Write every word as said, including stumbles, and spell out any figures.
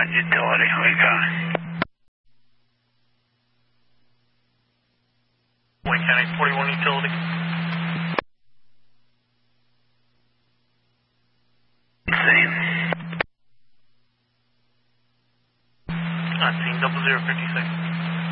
one utility, we got it. Wayne County forty-one utility. Same. I've seen double zero fifty-six.